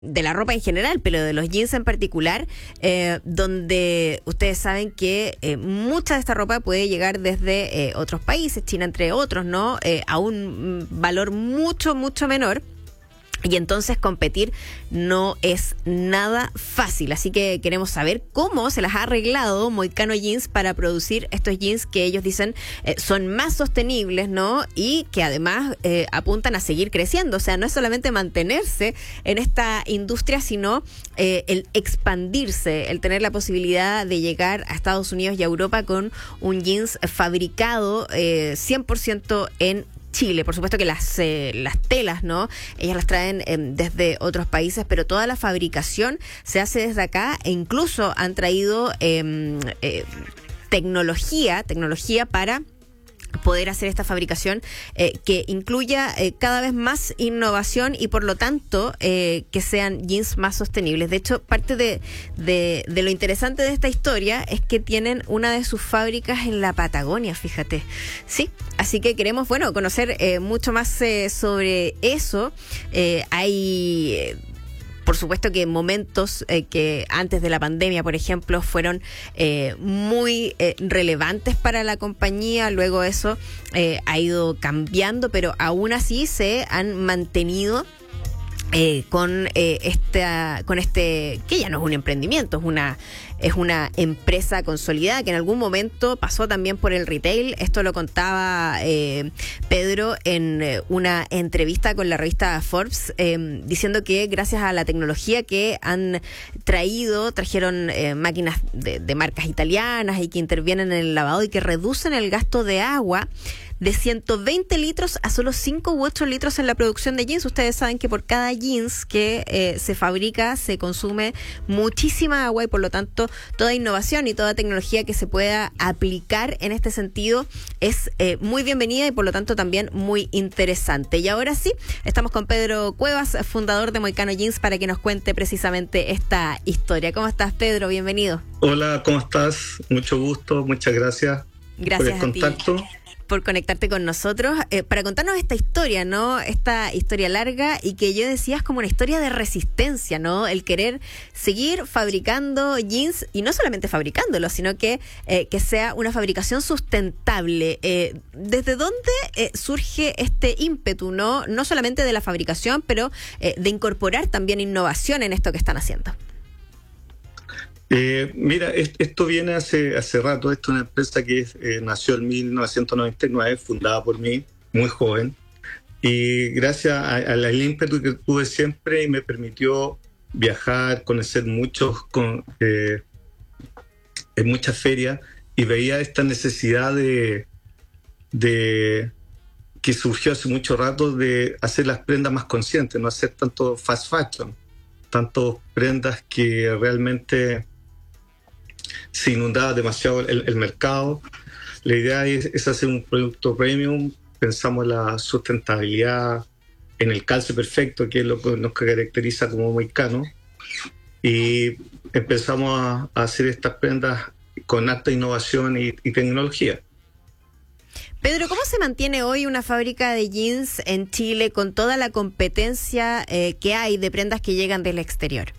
de la ropa en general, pero de los jeans en particular, donde ustedes saben que mucha de esta ropa puede llegar desde otros países, China entre otros, ¿no? A un valor mucho, mucho menor. Y entonces competir no es nada fácil. Así que queremos saber cómo se las ha arreglado Moicano Jeans para producir estos jeans que ellos dicen son más sostenibles, ¿no? Y que además apuntan a seguir creciendo. O sea, no es solamente mantenerse en esta industria, sino el expandirse, el tener la posibilidad de llegar a Estados Unidos y a Europa con un jeans fabricado 100% en Chile. Por supuesto que las telas, ¿no? Ellas las traen desde otros países, pero toda la fabricación se hace desde acá e incluso han traído tecnología para poder hacer esta fabricación que incluya cada vez más innovación y por lo tanto que sean jeans más sostenibles. De hecho, parte de lo interesante de esta historia es que tienen una de sus fábricas en la Patagonia, fíjate. Sí, así que queremos, conocer mucho más sobre eso. Hay por supuesto que momentos que antes de la pandemia, por ejemplo, fueron muy relevantes para la compañía. Luego eso ha ido cambiando, pero aún así se han mantenido con este, que ya no es un emprendimiento, es una empresa consolidada que en algún momento pasó también por el retail. Esto lo contaba Pedro en una entrevista con la revista Forbes, diciendo que gracias a la tecnología que han trajeron máquinas de marcas italianas y que intervienen en el lavado y que reducen el gasto de agua de 120 litros a solo 5 u 8 litros en la producción de jeans. Ustedes saben que por cada jeans que se fabrica se consume muchísima agua y por lo tanto toda innovación y toda tecnología que se pueda aplicar en este sentido es muy bienvenida y por lo tanto también muy interesante. Y ahora sí, estamos con Pedro Cuevas, fundador de Moicano Jeans, para que nos cuente precisamente esta historia. ¿Cómo estás, Pedro? Bienvenido. Hola, ¿cómo estás? Mucho gusto, muchas gracias por el contacto. Por conectarte con nosotros, para contarnos esta historia, ¿no? Esta historia larga y que yo decía es como una historia de resistencia, ¿no? El querer seguir fabricando jeans y no solamente fabricándolo, sino que sea una fabricación sustentable. ¿Desde dónde surge este ímpetu, ¿no? No solamente de la fabricación, pero de incorporar también innovación en esto que están haciendo? Mira, esto viene hace rato. Esto es una empresa que nació en 1999, fundada por mí, muy joven, y gracias al ímpetu que tuve siempre me permitió viajar, conocer en muchas ferias, y veía esta necesidad de que surgió hace mucho rato de hacer las prendas más conscientes, no hacer tanto fast fashion, tantas prendas que realmente se inundaba demasiado el mercado. La idea es hacer un producto premium. Pensamos en la sustentabilidad, en el calce perfecto, que es lo que nos caracteriza como Moicano, y empezamos a hacer estas prendas con alta innovación y tecnología. Pedro, ¿cómo se mantiene hoy una fábrica de jeans en Chile con toda la competencia que hay de prendas que llegan del exterior?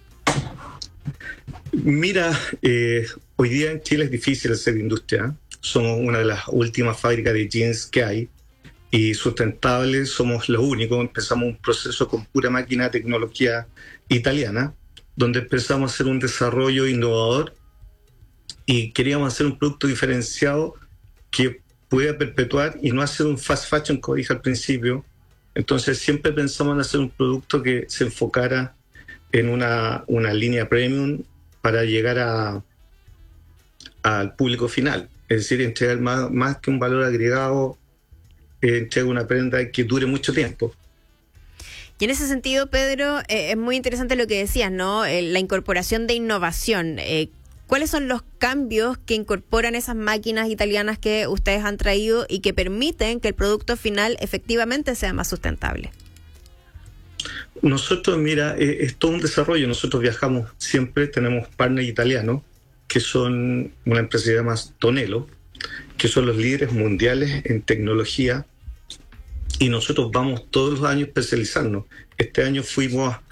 Mira, hoy día en Chile es difícil hacer industria. Somos una de las últimas fábricas de jeans que hay y sustentables somos los únicos. Empezamos un proceso con pura máquina de tecnología italiana, donde empezamos a hacer un desarrollo innovador y queríamos hacer un producto diferenciado que pudiera perpetuar y no hacer un fast fashion, como dije al principio. Entonces siempre pensamos en hacer un producto que se enfocara en una línea premium para llegar al público final. Es decir, entregar más que un valor agregado, entregar una prenda que dure mucho tiempo. Y en ese sentido, Pedro, es muy interesante lo que decías, ¿no? La incorporación de innovación. ¿Cuáles son los cambios que incorporan esas máquinas italianas que ustedes han traído y que permiten que el producto final efectivamente sea más sustentable? Nosotros, mira, es todo un desarrollo. Nosotros viajamos siempre, tenemos partners italianos, que son una empresa que se llama Tonello, que son los líderes mundiales en tecnología, y nosotros vamos todos los años especializarnos. Este año fuimos